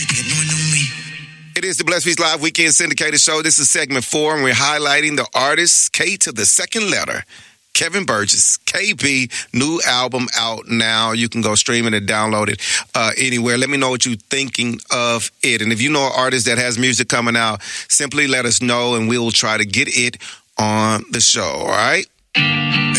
It is the Blessed Peace Live Weekend Syndicated Show. This is segment 4, and we're highlighting the artist K to the second letter, Kevin Burgess. KB, new album out now. You can go stream it and download it anywhere. Let me know what you're thinking of it. And if you know an artist that has music coming out, simply let us know, and we will try to get it on the show, all right?